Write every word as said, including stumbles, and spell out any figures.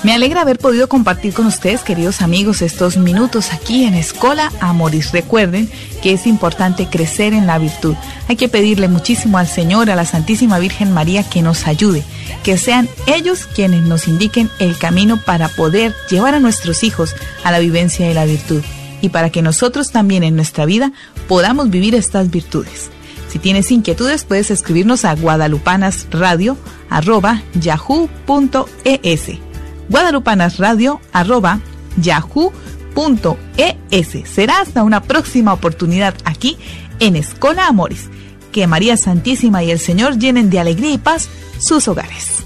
Me alegra haber podido compartir con ustedes, queridos amigos, estos minutos aquí en Escola Amoris. Recuerden que es importante crecer en la virtud. Hay que pedirle muchísimo al Señor, a la Santísima Virgen María, que nos ayude, que sean ellos quienes nos indiquen el camino para poder llevar a nuestros hijos a la vivencia de la virtud y para que nosotros también en nuestra vida podamos vivir estas virtudes. Si tienes inquietudes, puedes escribirnos a guadalupanasradio arroba yahoo punto es. guadalupanasradio arroba yahoo punto es. Será hasta una próxima oportunidad aquí en Escola Amoris. Que María Santísima y el Señor llenen de alegría y paz sus hogares.